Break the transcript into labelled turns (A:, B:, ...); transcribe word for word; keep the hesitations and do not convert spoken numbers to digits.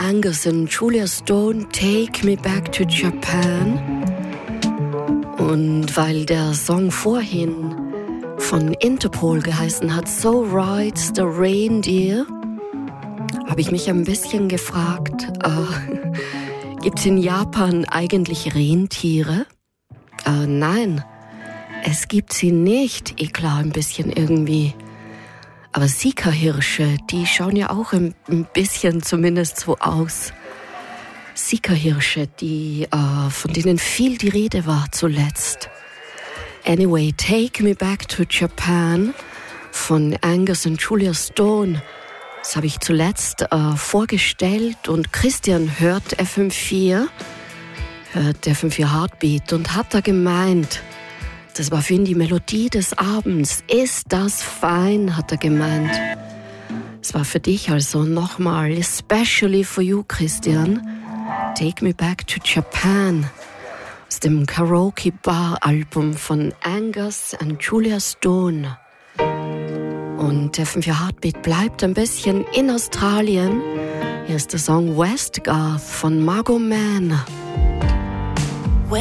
A: Angus und Julia Stone, Take Me Back to Japan. Und weil der Song vorhin von Interpol geheißen hat, So Rides the Reindeer, habe ich mich ein bisschen gefragt, äh, gibt es in Japan eigentlich Rentiere? Äh, nein, es gibt sie nicht. Eh klar, ein bisschen irgendwie. Aber Sika-Hirsche, die schauen ja auch ein, ein bisschen zumindest so aus. Sika-Hirsche, die, äh, von denen viel die Rede war zuletzt. Anyway, Take Me Back to Japan von Angus und Julia Stone. Das habe ich zuletzt äh, vorgestellt und Christian hört F M vier, hört F M vier Heartbeat und hat da gemeint, das war für ihn die Melodie des Abends. Ist das fein, hat er gemeint. Es war für dich also nochmal, especially for you, Christian. Take Me Back to Japan aus dem Karaoke Bar Album von Angus und Julia Stone. Und F M vier Heartbeat bleibt ein bisschen in Australien. Hier ist der Song Westgarth von Margot Mann.